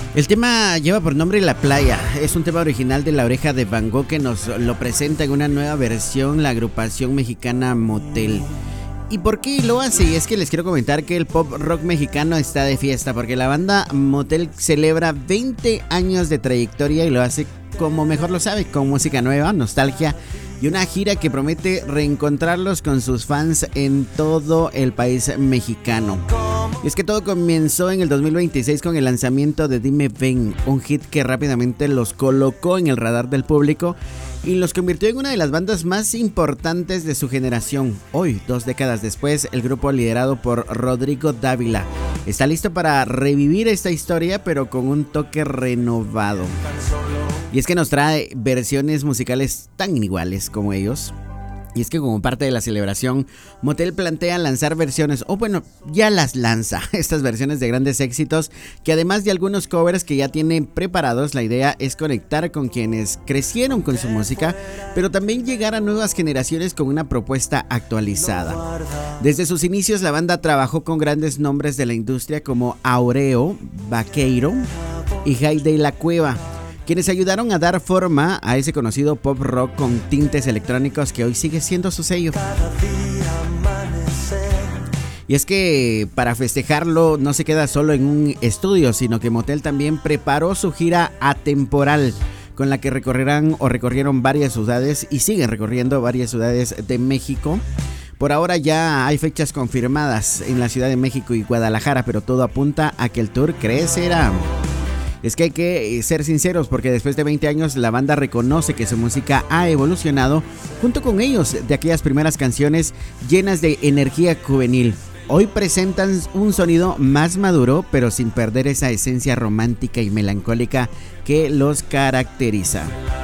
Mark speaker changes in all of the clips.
Speaker 1: El tema lleva por nombre La Playa. Es un tema original de La Oreja de Van Gogh que nos lo presenta en una nueva versión la agrupación mexicana Motel. ¿Y por qué lo hace? Y es que les quiero comentar que el pop rock mexicano está de fiesta porque la banda Motel celebra 20 años de trayectoria y lo hace como mejor lo sabe, con música nueva, nostalgia y una gira que promete reencontrarlos con sus fans en todo el país mexicano. Y es que todo comenzó en el 2026 con el lanzamiento de Dime Ven, un hit que rápidamente los colocó en el radar del público y los convirtió en una de las bandas más importantes de su generación. Hoy, 2 décadas después, el grupo liderado por Rodrigo Dávila está listo para revivir esta historia, pero con un toque renovado. Y es que nos trae versiones musicales tan iniguales como ellos. Y es que como parte de la celebración, Motel plantea lanzar versiones, o bueno, ya las lanza, estas versiones de grandes éxitos, que además de algunos covers que ya tienen preparados, la idea es conectar con quienes crecieron con su música, pero también llegar a nuevas generaciones con una propuesta actualizada. Desde sus inicios, la banda trabajó con grandes nombres de la industria como Aureo, Vaqueiro y Jaide La Cueva, quienes ayudaron a dar forma a ese conocido pop rock con tintes electrónicos que hoy sigue siendo su sello. Y es que para festejarlo no se queda solo en un estudio, sino que Motel también preparó su gira atemporal, con la que recorrieron varias ciudades y siguen recorriendo varias ciudades de México. Por ahora ya hay fechas confirmadas en la Ciudad de México y Guadalajara, pero todo apunta a que el tour crecerá. Es que hay que ser sinceros porque después de 20 años la banda reconoce que su música ha evolucionado junto con ellos de aquellas primeras canciones llenas de energía juvenil. Hoy presentan un sonido más maduro pero sin perder esa esencia romántica y melancólica que los caracteriza.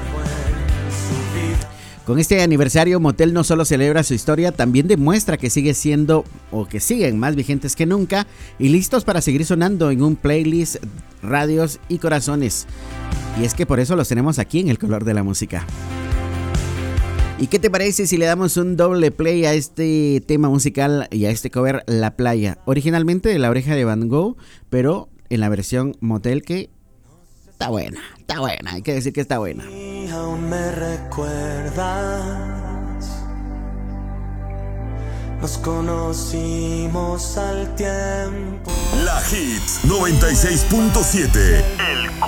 Speaker 1: Con este aniversario, Motel no solo celebra su historia, también demuestra que sigue siendo, o que siguen más vigentes que nunca y listos para seguir sonando en un playlist, radios y corazones. Y es que por eso los tenemos aquí en El Color de la Música. ¿Y qué te parece si le damos un doble play a este tema musical y a este cover La Playa? Originalmente de La Oreja de Van Gogh, pero en la versión Motel que está buena, hay que decir que está buena.
Speaker 2: Aún me recuerdas, nos conocimos al tiempo.
Speaker 3: La Hits 96.7.